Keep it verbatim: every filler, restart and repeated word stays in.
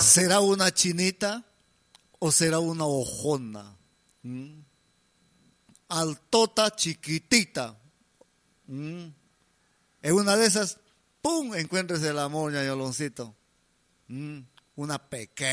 ¿Será una chinita o será una ojona? ¿Mm? Altota, chiquitita. ¿Mm? En una de esas, ¡pum!, encuentres el amor, ñayoloncito. ¿Mm? Una pequeña.